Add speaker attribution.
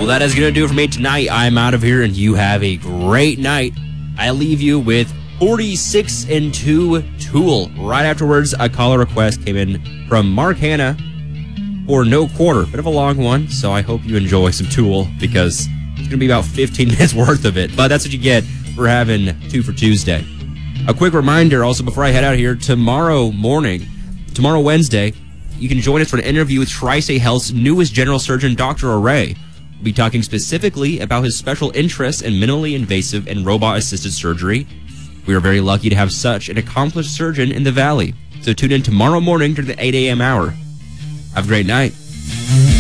Speaker 1: Well, that is going to do it for me tonight. I'm out of here, and you have a great night. I leave you with 46-2 Tool. Right afterwards, a caller request came in from Mark Hanna for No Quarter. Bit of a long one, so I hope you enjoy some Tool because it's going to be about 15 minutes worth of it. But that's what you get for having 2 for Tuesday. A quick reminder also before I head out here, tomorrow Wednesday, you can join us for an interview with Tri-State Health's newest general surgeon, Dr. Array. We'll be talking specifically about his special interests in minimally invasive and robot-assisted surgery. We are very lucky to have such an accomplished surgeon in the Valley. So tune in tomorrow morning during the 8 a.m. hour. Have a great night.